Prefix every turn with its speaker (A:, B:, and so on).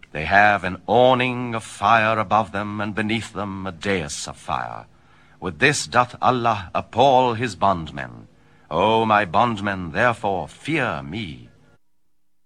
A: They have an awning of fire above them, and beneath them a dais of fire. With this doth Allah appall his bondmen. O my bondmen, therefore fear me.